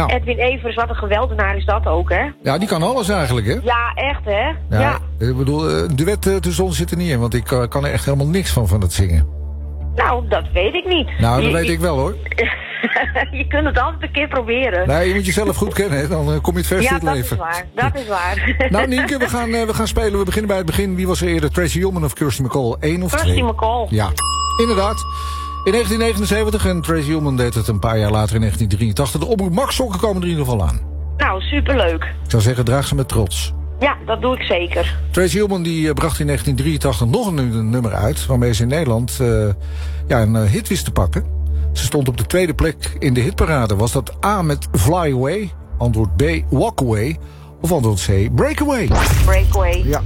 Nou. Edwin Evers, wat een geweldenaar is dat ook, hè? Ja, die kan alles eigenlijk, hè? Ja, echt, hè? Ja. Ik bedoel, een duet tussen ons zit er niet in, want ik kan er echt helemaal niks van het zingen. Nou, dat weet ik niet. Nou, dat weet ik wel, hoor. Je kunt het altijd een keer proberen. Nee, je moet jezelf goed kennen, hè? Dan kom je het verst in het leven. Ja, dat is waar. Nou, Nienke, we gaan spelen. We beginnen bij het begin. Wie was er eerder, Tracy Ullman of Kirsty MacColl? 1 of 2? Kirsty MacColl. Ja, inderdaad. In 1979, en Tracy Ullman deed het een paar jaar later in 1983. De Omroep Max sokken komen er in ieder geval aan. Nou, superleuk. Ik zou zeggen, draag ze met trots. Ja, dat doe ik zeker. Tracy Ullman die bracht in 1983 nog een nummer uit, waarmee ze in Nederland een hit wist te pakken. Ze stond op de tweede plek in de hitparade. Was dat A met Fly Away, antwoord B Walk Away of antwoord C Breakaway? Breakaway. Ja.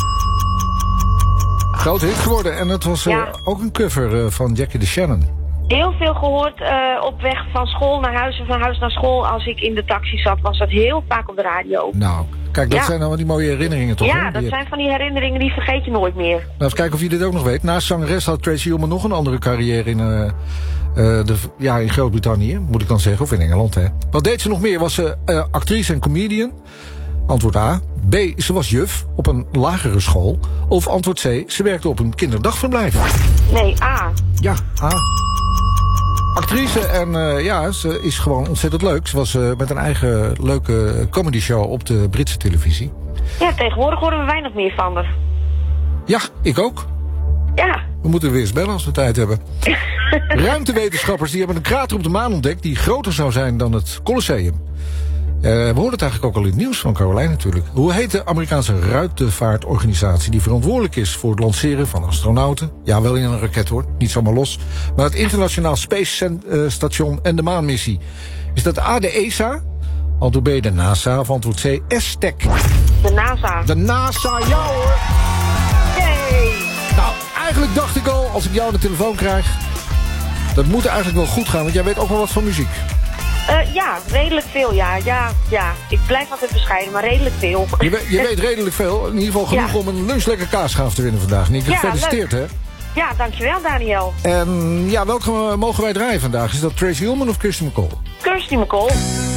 Grote hit geworden en het was ook een cover van Jackie DeShannon. Heel veel gehoord op weg van school naar huis en van huis naar school. Als ik in de taxi zat, was dat heel vaak op de radio. Nou, kijk, dat zijn nou die mooie herinneringen toch? Ja, dat zijn van die herinneringen die vergeet je nooit meer. Nou, even kijken of je dit ook nog weet. Naast zangeres had Tracy Ullman nog een andere carrière in Groot-Brittannië, moet ik dan zeggen, of in Engeland, hè. Wat deed ze nog meer? Was ze actrice en comedian? Antwoord A. B. Ze was juf op een lagere school. Of antwoord C. Ze werkte op een kinderdagverblijf. Nee, A. Ja, A. Actrice en ze is gewoon ontzettend leuk. Ze was met een eigen leuke comedy show op de Britse televisie. Ja, tegenwoordig horen we weinig meer van haar. Ja, ik ook. Ja. We moeten weer eens bellen als we tijd hebben. Ruimtewetenschappers die hebben een krater op de maan ontdekt die groter zou zijn dan het Colosseum. We hoorden het eigenlijk ook al in het nieuws van Caroline natuurlijk. Hoe heet de Amerikaanse ruimtevaartorganisatie die verantwoordelijk is voor het lanceren van astronauten? Ja, wel in een raket hoor, niet zomaar los. Maar het Internationaal Space Station en de maanmissie. Is dat A, de ESA? Antwoord B, de NASA. Of antwoord C, STEC? De NASA. De NASA, ja hoor! Yay! Nou, eigenlijk dacht ik al, als ik jou aan de telefoon krijg, dat moet eigenlijk wel goed gaan, want jij weet ook wel wat van muziek. Ja, redelijk veel, ja. Ik blijf altijd bescheiden, maar redelijk veel. Je weet redelijk veel. In ieder geval genoeg om een lunchlekker kaasschaaf te winnen vandaag. Nienke, gefeliciteerd, hè? Ja, dankjewel, Daniel. En welke mogen wij draaien vandaag? Is dat Tracy Ullman of Kirsty MacColl? Kirsty MacColl.